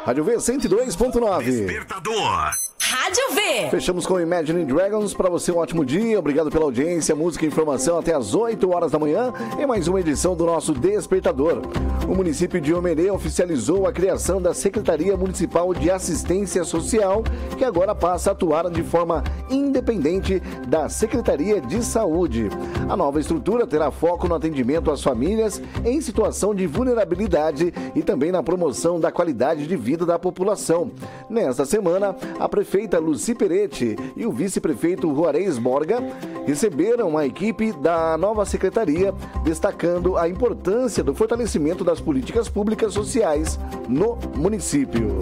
Rádio V 102.9. Despertador. Rádio V. Fechamos com Imagine Dragons. Para você um ótimo dia. Obrigado pela audiência, música e informação até às 8 horas da manhã em mais uma edição do nosso Despertador. O município de Omerê oficializou a criação da Secretaria Municipal de Assistência Social, que agora passa a atuar de forma independente da Secretaria de Saúde. A nova estrutura terá foco no atendimento às famílias em situação de vulnerabilidade e também na promoção da qualidade de vida da população. Nesta semana, a prefeita Luci Peretti e o vice-prefeito Juarez Borga receberam a equipe da nova secretaria, destacando a importância do fortalecimento das políticas públicas sociais no município.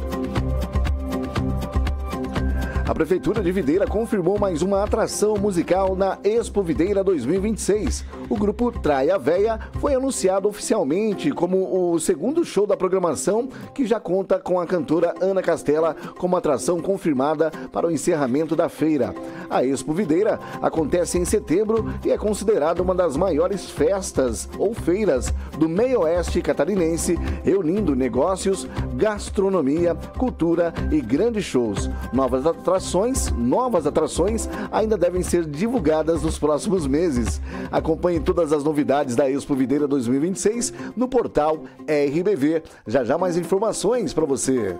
A Prefeitura de Videira confirmou mais uma atração musical na Expo Videira 2026. O grupo Traia Véia foi anunciado oficialmente como o segundo show da programação, que já conta com a cantora Ana Castela como atração confirmada para o encerramento da feira. A Expo Videira acontece em setembro e é considerada uma das maiores festas ou feiras do meio-oeste catarinense, reunindo negócios, gastronomia, cultura e grandes shows. Novas atrações ainda devem ser divulgadas nos próximos meses. Acompanhe todas as novidades da Expo Videira 2026 no portal RBV. Já mais informações para você.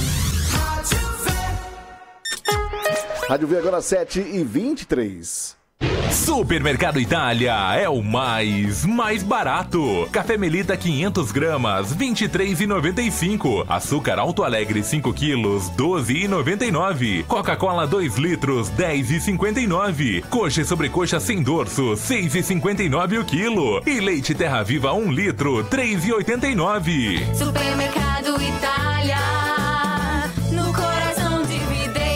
Rádio V agora 7h23. Supermercado Itália é o mais barato. Café Melita 500 gramas, R$ 23,95. Açúcar Alto Alegre 5 quilos, R$ 12,99. Coca-Cola 2 litros, R$ 10,59. Coxa e sobrecoxa sem dorso, R$ 6,59 o quilo. E leite Terra Viva 1 litro, R$ 3,89. Supermercado Itália, no coração de Videira.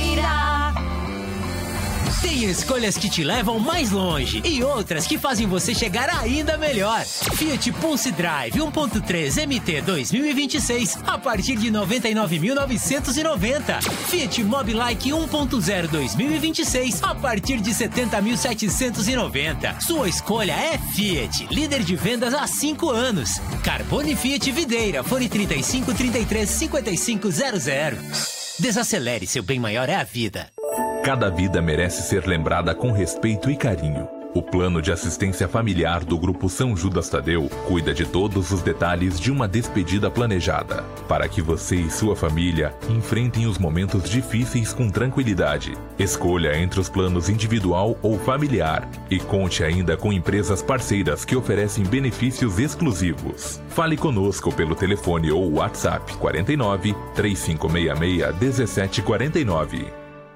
Tem escolhas que te levam mais longe e outras que fazem você chegar ainda melhor. Fiat Punce Drive 1.3 MT 2026 a partir de R$ 99.990. Fiat Mobi Like 1.0 2026 a partir de R$ 70.790. Sua escolha é Fiat, líder de vendas há 5 anos. Carbone Fiat Videira, fone 35 33 5500. Desacelere, seu bem maior é a vida. Cada vida merece ser lembrada com respeito e carinho. O Plano de Assistência Familiar do Grupo São Judas Tadeu cuida de todos os detalhes de uma despedida planejada, para que você e sua família enfrentem os momentos difíceis com tranquilidade. Escolha entre os planos individual ou familiar e conte ainda com empresas parceiras que oferecem benefícios exclusivos. Fale conosco pelo telefone ou WhatsApp 49 3566 1749.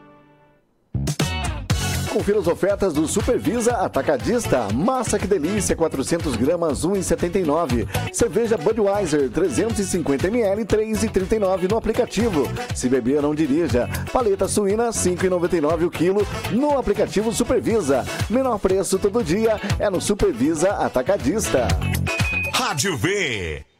Confira as ofertas do Supervisa Atacadista. Massa que delícia, 400 gramas, R$ 1,79. Cerveja Budweiser, 350 ml, R$ 3,39 no aplicativo. Se beber, não dirija. Paleta suína, R$ 5,99 o quilo no aplicativo Supervisa. Menor preço todo dia é no Supervisa Atacadista. Rádio V.